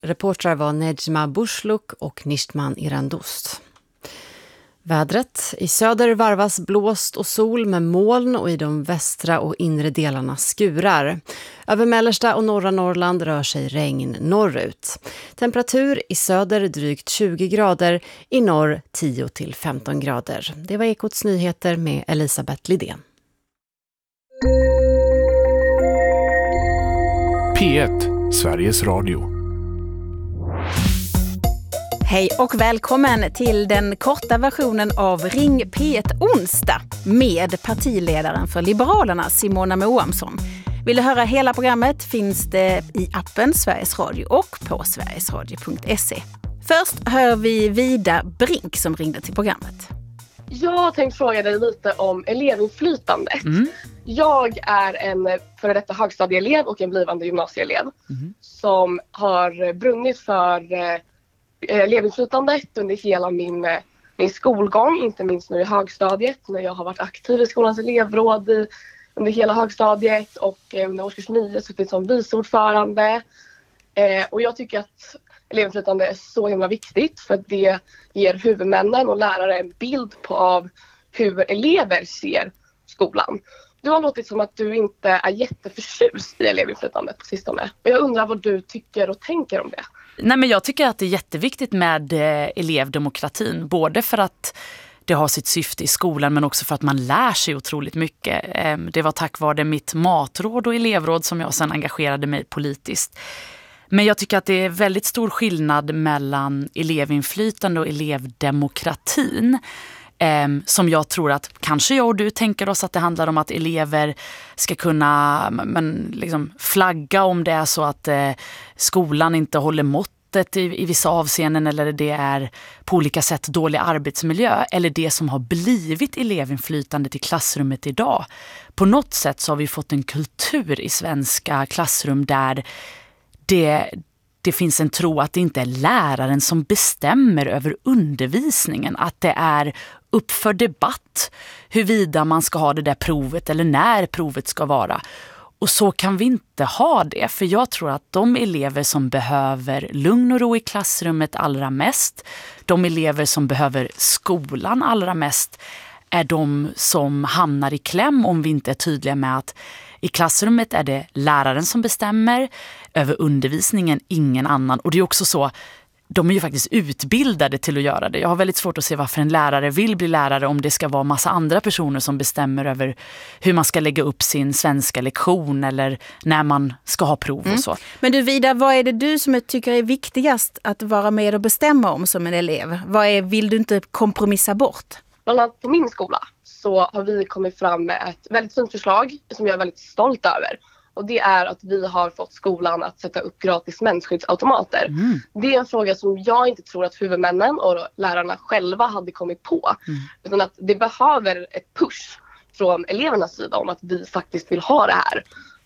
Reportrar var Nejma Bushluk och Nishtman Irandost. Vädret. I söder varvas blåst och sol med moln och i de västra och inre delarna skurar. Över mellersta och norra Norrland rör sig regn norrut. Temperatur i söder drygt 20 grader, i norr 10-15 grader. Det var Ekots nyheter med Elisabeth Lidén. P1, Sveriges Radio. Hej och välkommen till den korta versionen av Ring P1 onsdag med partiledaren för Liberalerna Simona Moamsson. Vill du höra hela programmet finns det i appen Sveriges Radio och på sverigesradio.se. Först hör vi Vida Brink som ringde till programmet. Jag tänkte fråga dig lite om elevinflytandet. Jag är en före detta högstadieelev och en blivande gymnasieelev som har brunnit för elevinflytandet under hela min skolgång, inte minst nu i högstadiet när jag har varit aktiv i skolans elevråd under hela högstadiet och under årskurs 9 så finns som viceordförande. Och jag tycker att elevinflytande är så himla viktigt för att det ger huvudmännen och lärare en bild av hur elever ser skolan. Du har låtit som att du inte är jätteförtjust i elevinflytandet på sistone. Och jag undrar vad du tycker och tänker om det. Nej, men jag tycker att det är jätteviktigt med elevdemokratin. Både för att det har sitt syfte i skolan men också för att man lär sig otroligt mycket. Det var tack vare mitt matråd och elevråd som jag sedan engagerade mig politiskt. Men jag tycker att det är väldigt stor skillnad mellan elevinflytande och elevdemokratin. Som jag tror att kanske jag och du tänker oss att det handlar om att elever ska kunna flagga om det är så att skolan inte håller måttet i vissa avseenden eller det är på olika sätt dålig arbetsmiljö eller det som har blivit elevinflytandet i klassrummet idag. På något sätt så har vi fått en kultur i svenska klassrum där det finns en tro att det inte är läraren som bestämmer över undervisningen. Att det är upp för debatt huruvida man ska ha det där provet eller när provet ska vara. Och så kan vi inte ha det. För jag tror att de elever som behöver lugn och ro i klassrummet allra mest, de elever som behöver skolan allra mest, är de som hamnar i kläm om vi inte är tydliga med att i klassrummet är det läraren som bestämmer över undervisningen, ingen annan. Och det är också så, de är ju faktiskt utbildade till att göra det. Jag har väldigt svårt att se varför en lärare vill bli lärare om det ska vara massa andra personer som bestämmer över hur man ska lägga upp sin svenska lektion eller när man ska ha prov och så. Men du Vida, vad är det du som tycker är viktigast att vara med och bestämma om som en elev? Vill du inte kompromissa bort? Bland annat på min skola så har vi kommit fram med ett väldigt fint förslag som jag är väldigt stolt över. Och det är att vi har fått skolan att sätta upp gratis mensskyddsautomater. Det är en fråga som jag inte tror att huvudmännen och lärarna själva hade kommit på. Utan att det behöver ett push från elevernas sida om att vi faktiskt vill ha det här.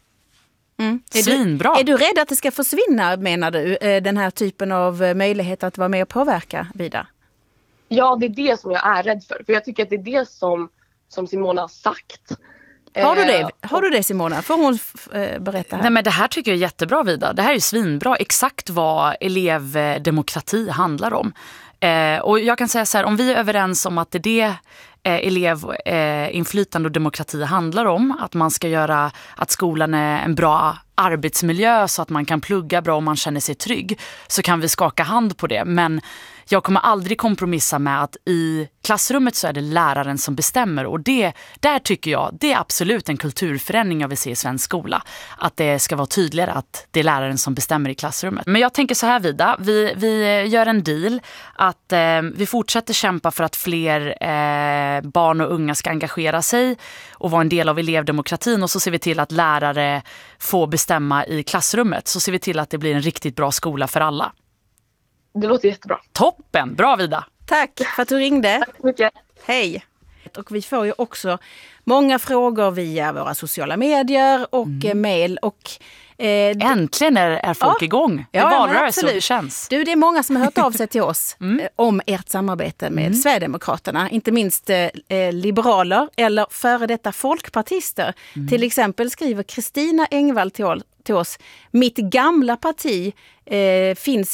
Svinbra. Är du rädd att det ska försvinna, menar du, den här typen av möjlighet att vara med och påverka vidare? Ja, det är det som jag är rädd för. För jag tycker att det är det som Simona har sagt. Har du det Simona? Får hon berätta här? Nej, men det här tycker jag är jättebra, Vida. Det här är svinbra. Exakt vad elevdemokrati handlar om. Och jag kan säga så här, om vi är överens om att det elevinflytande och demokrati handlar om, att man ska göra att skolan är en bra arbetsmiljö så att man kan plugga bra och man känner sig trygg, så kan vi skaka hand på det. Men jag kommer aldrig kompromissa med att i klassrummet så är det läraren som bestämmer. Och där tycker jag, det är absolut en kulturförändring jag vill se i svensk skola. Att det ska vara tydligare att det är läraren som bestämmer i klassrummet. Men jag tänker så här, Vida, vi gör en deal att vi fortsätter kämpa för att fler barn och unga ska engagera sig och vara en del av elevdemokratin. Och så ser vi till att lärare får bestämma i klassrummet. Så ser vi till att det blir en riktigt bra skola för alla. Det låter jättebra. Toppen, bra Vida. Tack för att du ringde. Tack så mycket. Hej. Och vi får ju också många frågor via våra sociala medier och mejl. Och Äntligen är folk igång. Det är valrörelse och det känns. Du, det är många som har hört av sig till oss om ert samarbete med Sverigedemokraterna. Inte minst liberaler eller före detta folkpartister. Till exempel skriver Kristina Engvall till oss: mitt gamla parti finns